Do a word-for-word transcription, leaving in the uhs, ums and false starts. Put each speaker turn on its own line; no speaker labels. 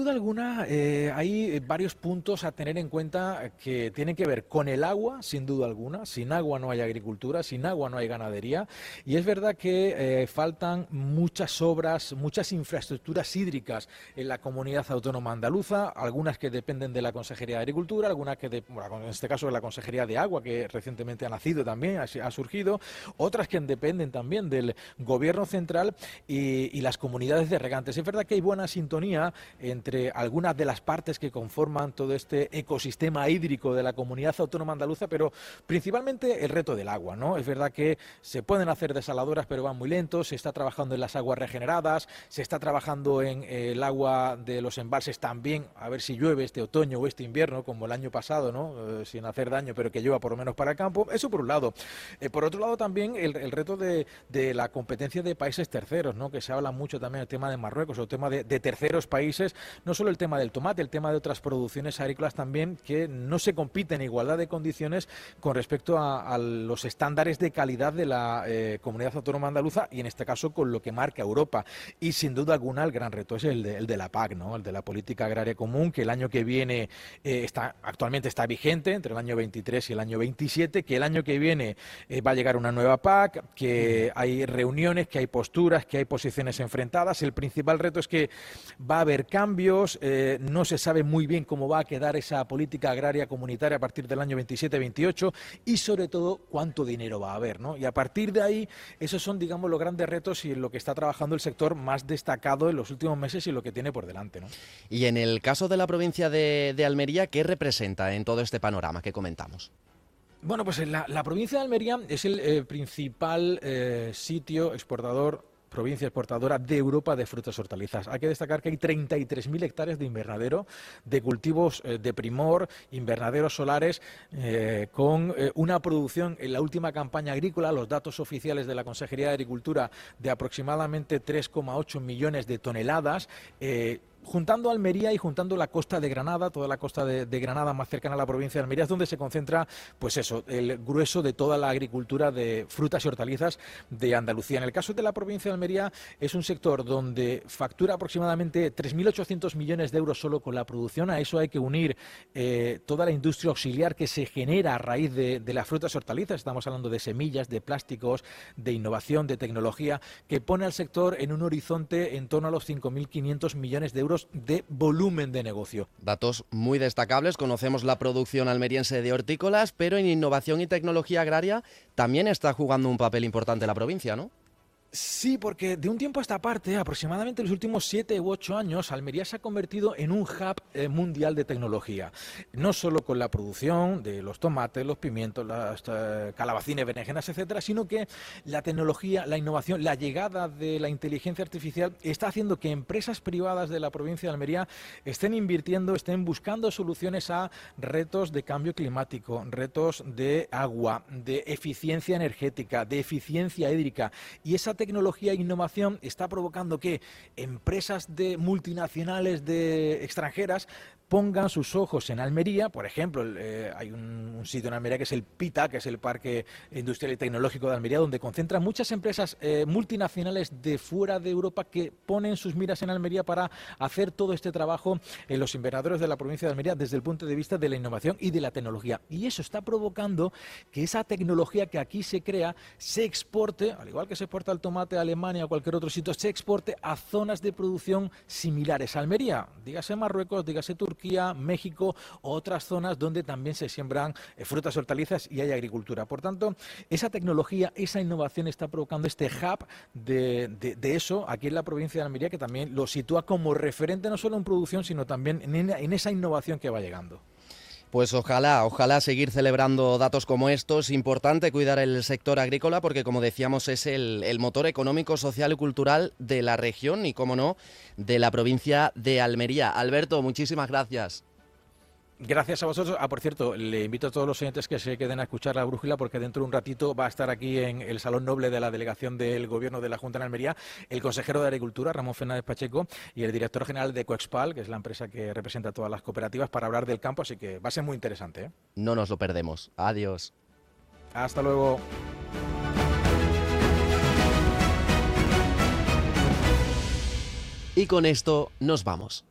Sin duda alguna, eh, hay varios puntos a tener en cuenta que tienen que ver con el agua, sin duda alguna. Sin agua no hay agricultura, sin agua no hay ganadería. Y es verdad que eh, faltan muchas obras, muchas infraestructuras hídricas en la comunidad autónoma andaluza, algunas que dependen de la Consejería de Agricultura, algunas que, de, bueno, en este caso, de la Consejería de Agua, que recientemente ha nacido también, ha, ha surgido, otras que dependen también del Gobierno central y, y las comunidades de regantes. Es verdad que hay buena sintonía entre entre algunas de las partes que conforman todo este ecosistema hídrico de la comunidad autónoma andaluza, pero principalmente el reto del agua, ¿no? Es verdad que se pueden hacer desaladoras, pero van muy lentos, se está trabajando en las aguas regeneradas, se está trabajando en eh, el agua de los embalses también, a ver si llueve este otoño o este invierno, como el año pasado, ¿no? Eh, sin hacer daño, pero que llueva por lo menos para el campo. Eso por un lado. Eh, por otro lado también el, el reto de, de la competencia de países terceros, ¿no? Que se habla mucho también del tema de Marruecos, o el tema de, de terceros países. No solo el tema del tomate, el tema de otras producciones agrícolas también, que no se compiten en igualdad de condiciones con respecto a, a los estándares de calidad de la eh, comunidad autónoma andaluza, y en este caso con lo que marca Europa. Y sin duda alguna el gran reto es el de, el de la P A C, ¿no? El de la Política Agraria Común, que el año que viene eh, está actualmente está vigente, entre el año veintitrés y el año veintisiete, que el año que viene eh, va a llegar una nueva P A C, que hay reuniones, que hay posturas, que hay posiciones enfrentadas. El principal reto es que va a haber cambios. Eh, no se sabe muy bien cómo va a quedar esa política agraria comunitaria a partir del año veintisiete veintiocho, y sobre todo cuánto dinero va a haber, ¿no? Y a partir de ahí, esos son, digamos, los grandes retos y en lo que está trabajando el sector más destacado en los últimos meses y lo que tiene por delante, ¿no?
Y en el caso de la provincia de, de Almería, ¿qué representa en todo este panorama que comentamos?
Bueno, pues la, la provincia de Almería es el eh, principal eh, sitio exportador, provincia exportadora de Europa de frutas y hortalizas. Hay que destacar que hay treinta y tres mil hectáreas de invernadero, de cultivos eh, de primor, invernaderos solares, eh, con eh, una producción en la última campaña agrícola, los datos oficiales de la Consejería de Agricultura, de aproximadamente tres coma ocho millones de toneladas. Eh, Juntando Almería y juntando la costa de Granada, toda la costa de, de Granada más cercana a la provincia de Almería, es donde se concentra, pues eso, el grueso de toda la agricultura de frutas y hortalizas de Andalucía. En el caso de la provincia de Almería, es un sector donde factura aproximadamente tres mil ochocientos millones de euros solo con la producción. A eso hay que unir eh, toda la industria auxiliar que se genera a raíz de, de las frutas y hortalizas. Estamos hablando de semillas, de plásticos, de innovación, de tecnología, que pone al sector en un horizonte en torno a los cinco mil quinientos millones de euros de volumen de negocio.
Datos muy destacables. Conocemos la producción almeriense de hortícolas, pero en innovación y tecnología agraria también está jugando un papel importante la provincia, ¿no?
Sí, porque de un tiempo a esta parte, aproximadamente los últimos siete u ocho años, Almería se ha convertido en un hub eh, mundial de tecnología. No solo con la producción de los tomates, los pimientos, las eh, calabacines, berenjenas, etcétera, sino que la tecnología, la innovación, la llegada de la inteligencia artificial está haciendo que empresas privadas de la provincia de Almería estén invirtiendo, estén buscando soluciones a retos de cambio climático, retos de agua, de eficiencia energética, de eficiencia hídrica, y esa tecnología e innovación está provocando que empresas de multinacionales de extranjeras pongan sus ojos en Almería. Por ejemplo, eh, hay un, un sitio en Almería que es el PITA, que es el Parque Industrial y Tecnológico de Almería, donde concentra muchas empresas eh, multinacionales de fuera de Europa que ponen sus miras en Almería para hacer todo este trabajo en los invernaderos de la provincia de Almería desde el punto de vista de la innovación y de la tecnología. Y eso está provocando que esa tecnología que aquí se crea se exporte, al igual que se exporta el tomate a Alemania o cualquier otro sitio, se exporte a zonas de producción similares a Almería, dígase Marruecos, dígase Turquía, México, o otras zonas donde también se siembran eh, frutas y hortalizas y hay agricultura. Por tanto, esa tecnología, esa innovación está provocando este hub de, de, de eso aquí en la provincia de Almería, que también lo sitúa como referente no solo en producción, sino también en, en esa innovación que va llegando.
Pues ojalá, ojalá seguir celebrando datos como estos. Importante cuidar el sector agrícola porque, como decíamos, es el, el motor económico, social y cultural de la región y, cómo no, de la provincia de Almería. Alberto, muchísimas gracias.
Gracias a vosotros. Ah, por cierto, le invito a todos los oyentes que se queden a escuchar La Brújula, porque dentro de un ratito va a estar aquí en el Salón Noble de la Delegación del Gobierno de la Junta en Almería el consejero de Agricultura, Ramón Fernández Pacheco, y el director general de Coexpal, que es la empresa que representa a todas las cooperativas, para hablar del campo, así que va a ser muy interesante, ¿eh?
No nos lo perdemos. Adiós.
Hasta luego.
Y con esto nos vamos.